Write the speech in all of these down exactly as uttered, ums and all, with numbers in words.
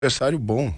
adversário bom,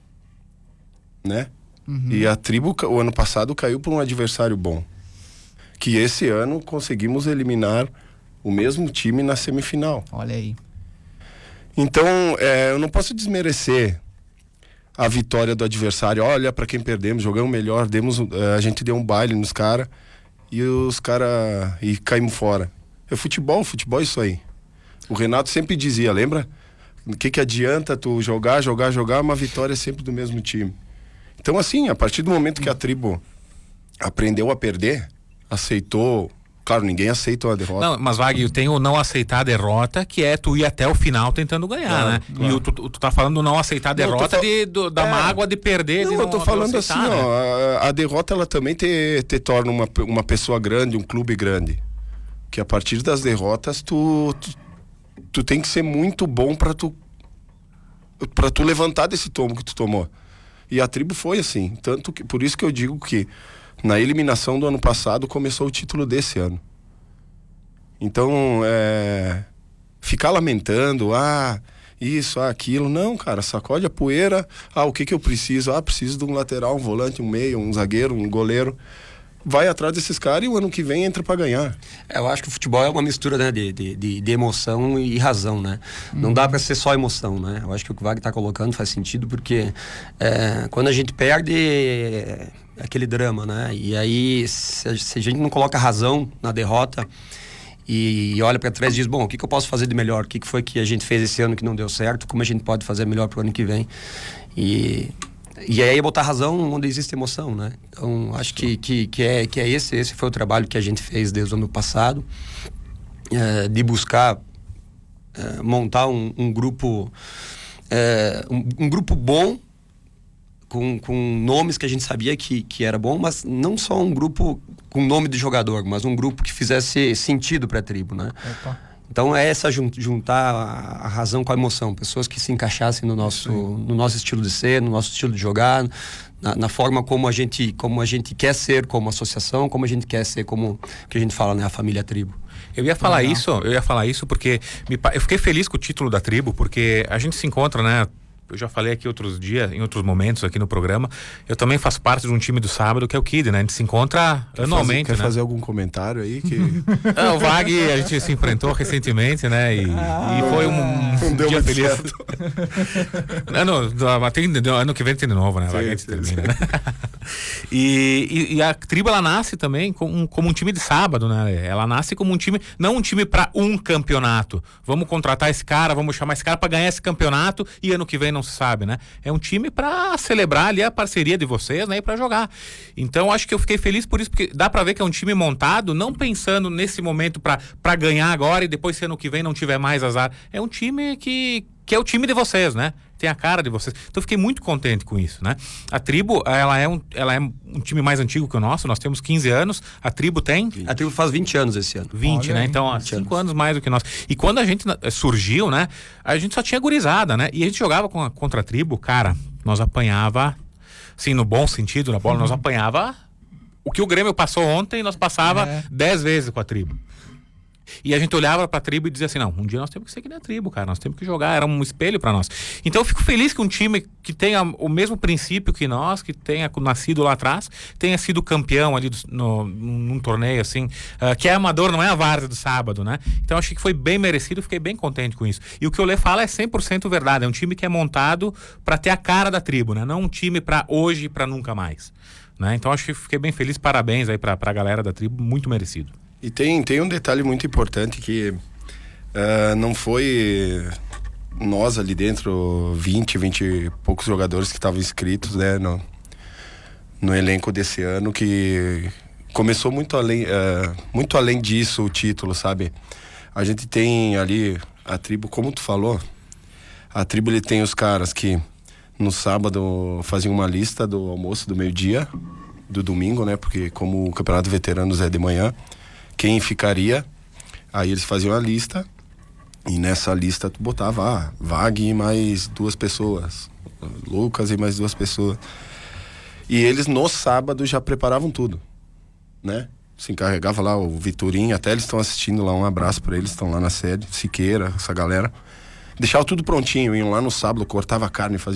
né? Uhum. E a Tribo, o ano passado, caiu por um adversário bom. Que esse ano conseguimos eliminar o mesmo time na semifinal. Olha aí. Então, é, eu não posso desmerecer a vitória do adversário. Olha para quem perdemos, jogamos melhor, demos, a gente deu um baile nos caras e os caras e caímos fora. É futebol, futebol é isso aí. O Renato sempre dizia, lembra? O que que adianta tu jogar, jogar, jogar, uma vitória é sempre do mesmo time. Então, assim, a partir do momento que a Tribo aprendeu a perder, aceitou. Claro, ninguém aceita uma derrota. Não, mas Wagner, tem o não aceitar a derrota, que é tu ir até o final tentando ganhar, claro, né? Claro. E o, tu, tu tá falando não aceitar a derrota fal... de, do, da é. mágoa de perder. Não, de não, eu tô falando aceitar, assim, né? ó, a, a derrota ela também te, te torna uma, uma pessoa grande, um clube grande. Que a partir das derrotas tu, tu, tu tem que ser muito bom pra tu, pra tu levantar desse tombo que tu tomou. E a Tribo foi assim, tanto que, por isso que eu digo que na eliminação do ano passado começou o título desse ano. Então, é, ficar lamentando, ah, isso, ah, aquilo, não, cara, sacode a poeira, ah, o que que eu preciso? Ah, preciso de um lateral, um volante, um meio, um zagueiro, um goleiro. Vai atrás desses caras e o ano que vem entra pra ganhar. É, eu acho que o futebol é uma mistura, né, de, de, de, de emoção e razão, né? Hum. Não dá pra ser só emoção, né? Eu acho que o que o Wagner tá colocando faz sentido porque é, quando a gente perde é aquele drama, né? E aí, se, se a gente não coloca razão na derrota e, e olha pra trás e diz, bom, o que que eu posso fazer de melhor? O que que foi que a gente fez esse ano que não deu certo? Como a gente pode fazer melhor pro ano que vem? E... E aí botar razão onde existe emoção, né? Então, acho que, que, que, é, que é esse, esse foi o trabalho que a gente fez desde o ano passado, é, de buscar é, montar um, um grupo é, um, um grupo bom, com, com nomes que a gente sabia que, que era bom, mas não só um grupo com nome de jogador, mas um grupo que fizesse sentido para a Tribo, né? Opa. Então é essa juntar a razão com a emoção, pessoas que se encaixassem no nosso, no nosso estilo de ser, no nosso estilo de jogar, na, na forma como a gente, como a gente quer ser como associação, como a gente quer ser como que a gente fala, né, a família Tribo. Eu ia falar Legal. isso, eu ia falar isso porque me, eu fiquei feliz com o título da Tribo, porque a gente se encontra, né? Eu já falei aqui outros dias, em outros momentos aqui no programa, eu também faço parte de um time do sábado que é o Kid, né? A gente se encontra quer anualmente, fazer, Quer né? fazer algum comentário aí? Que... é, o Wagner, a gente se enfrentou recentemente, né? E, ah, e foi um, um não dia feliz. ano, ano que vem tem de novo, né? Sim, a gente sim, termina, sim. Né? E, e, e a Tribo, ela nasce também como um, como um time de sábado, né? Ela nasce como um time, não um time para um campeonato. Vamos contratar esse cara, vamos chamar esse cara para ganhar esse campeonato e ano que vem não se sabe, né? É um time pra celebrar ali a parceria de vocês, né? E pra jogar. Então, acho que eu fiquei feliz por isso, porque dá pra ver que é um time montado, não pensando nesse momento pra, pra ganhar agora e depois se ano que vem não tiver mais azar. É um time que, que é o time de vocês, né? Tem a cara de vocês. Então, eu fiquei muito contente com isso, né? A Tribo, ela é um, ela é um time mais antigo que o nosso, nós temos quinze anos, a Tribo tem... A Tribo faz vinte anos esse ano. vinte, Olha né? Aí, então, há cinco anos mais do que nós. E quando a gente surgiu, né? A gente só tinha gurizada, né? E a gente jogava com a, contra a Tribo, cara, nós apanhava, assim, no bom sentido, na bola, uhum. nós apanhava o que o Grêmio passou ontem, nós passava é. dez vezes com a Tribo. E a gente olhava pra Tribo e dizia assim, não, um dia nós temos que ser que nem a Tribo, cara, nós temos que jogar, era um espelho pra nós. Então eu fico feliz que um time que tenha o mesmo princípio que nós, que tenha nascido lá atrás, tenha sido campeão ali do, no, num torneio assim, uh, que é amador, não é a várzea do sábado, né? Então acho que foi bem merecido, fiquei bem contente com isso. E o que o Lê fala é cem por cento verdade, é um time que é montado pra ter a cara da Tribo, né? Não um time pra hoje e pra nunca mais, né? Então acho que fiquei bem feliz, parabéns aí pra, pra galera da Tribo, muito merecido. E tem, tem um detalhe muito importante que uh, não foi nós ali dentro, vinte, vinte e poucos jogadores que estavam inscritos, né, no, no elenco desse ano, que começou muito além, uh, muito além disso o título, sabe? A gente tem ali a Tribo, como tu falou, a Tribo ele tem os caras que no sábado faziam uma lista do almoço do meio-dia, do domingo, né, porque como o Campeonato Veteranos é de manhã, quem ficaria, aí eles faziam a lista e nessa lista tu botava, ah, Vag e mais duas pessoas, Lucas e mais duas pessoas. E eles no sábado já preparavam tudo, né? Se encarregava lá o Vitorinho, até eles estão assistindo lá, um abraço pra eles, estão lá na sede, Siqueira, essa galera. deixava tudo prontinho, iam lá no sábado, cortava a carne, fazia